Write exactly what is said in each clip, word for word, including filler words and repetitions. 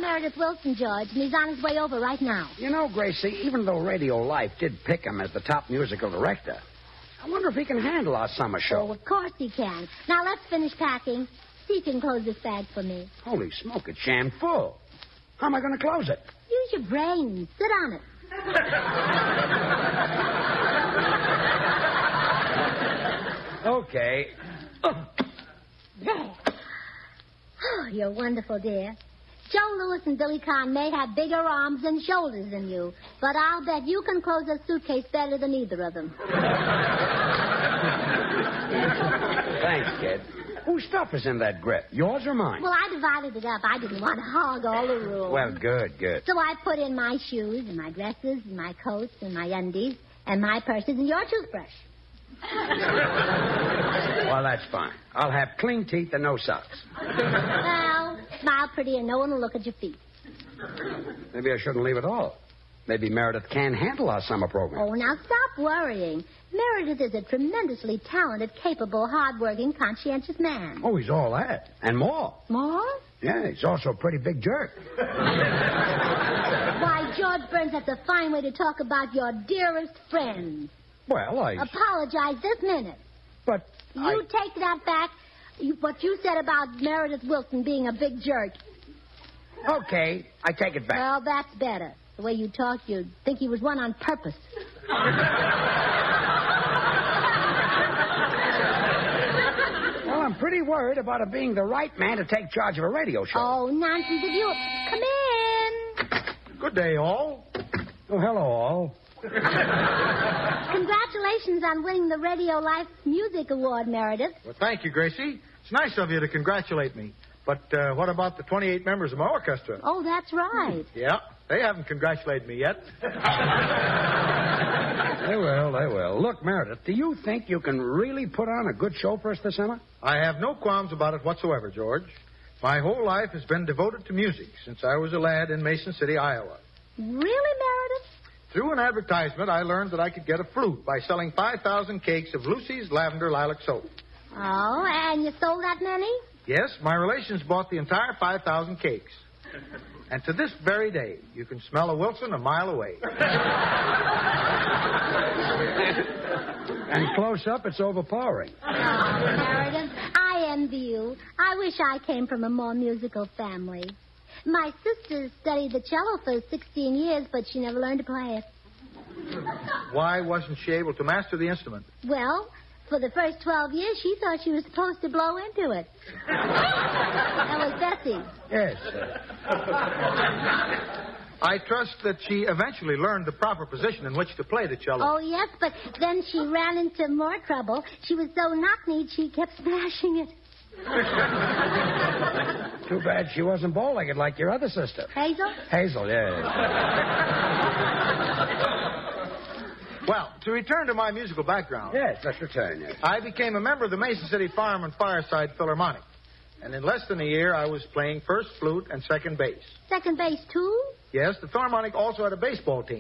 Meredith Wilson, George, and he's on his way over right now. You know, Gracie, even though Radio Life did pick him as the top musical director, I wonder if he can handle our summer show. Oh, of course he can. Now, let's finish packing. See if you can close this bag for me. Holy smoke, it's jammed full. How am I going to close it? Use your brains. Sit on it. Okay. There. Oh, you're wonderful, dear. Joe Louis and Billy Kahn may have bigger arms and shoulders than you, but I'll bet you can close a suitcase better than either of them. Thanks, kid. Whose stuff is in that grip? Yours or mine? Well, I divided it up. I didn't want to hog all the room. Well, good, good. So I put in my shoes and my dresses and my coats and my undies and my purses and your toothbrush. Well, that's fine. I'll have clean teeth and no socks. Well, smile pretty and no one will look at your feet. Maybe I shouldn't leave at all. Maybe Meredith can handle our summer program. Oh, now stop worrying. Meredith is a tremendously talented, capable, hard-working, conscientious man. Oh, he's all that. And more. More? Yeah, he's also a pretty big jerk. Why, George Burns, that's a fine way to talk about your dearest friend. Well, I... Apologize this minute. But You I... take that back, you, what you said about Meredith Wilson being a big jerk. Okay, I take it back. Well, that's better. The way you talk, you'd think he was one on purpose. Well, I'm pretty worried about it being the right man to take charge of a radio show. Oh, nonsense of you. Come in. Good day, all. Oh, hello, all. Congratulations on winning the Radio Life Music Award, Meredith. Well, thank you, Gracie. It's nice of you to congratulate me. But uh, what about the twenty-eight members of my orchestra? Oh, that's right. Yeah, they haven't congratulated me yet. They will, they will. Look, Meredith, do you think you can really put on a good show for us this summer? I have no qualms about it whatsoever, George. My whole life has been devoted to music since I was a lad in Mason City, Iowa. Really, Meredith? Through an advertisement, I learned that I could get a flute by selling five thousand cakes of Lucy's Lavender Lilac Soap. Oh, and you sold that many? Yes, my relations bought the entire five thousand cakes. And to this very day, you can smell a Wilson a mile away. And close up, it's overpowering. Oh, Meredith, I envy you. I wish I came from a more musical family. My sister studied the cello for sixteen years, but she never learned to play it. Why wasn't she able to master the instrument? Well, for the first twelve years, she thought she was supposed to blow into it. That was Bessie. Yes. I trust that she eventually learned the proper position in which to play the cello. Oh, yes, but then she ran into more trouble. She was so knock-kneed, she kept smashing it. Too bad she wasn't bow-legged like your other sister. Hazel? Hazel, yeah. Well, to return to my musical background. Yes, let's return, yes. I became a member of the Mason City Farm and Fireside Philharmonic. And in less than a year, I was playing first flute and second bass. Second base, too? Yes, the Philharmonic also had a baseball team.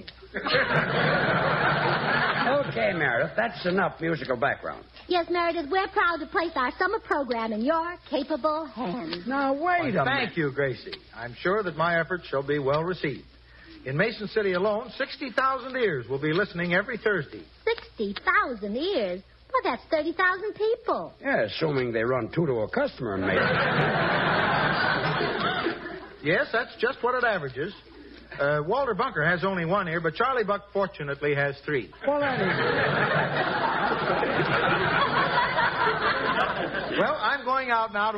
Okay, Meredith, that's enough musical background. Yes, Meredith, we're proud to place our summer program in your capable hands. Now, wait a minute. Thank you, Gracie. I'm sure that my efforts shall be well received. In Mason City alone, sixty thousand ears will be listening every Thursday. sixty thousand ears? Well, that's thirty thousand people. Yeah, assuming they run two to a customer and make Yes, that's just what it averages. Uh, Walter Bunker has only one ear, but Charlie Buck fortunately has three. Well, that is... Well, I'm going out now to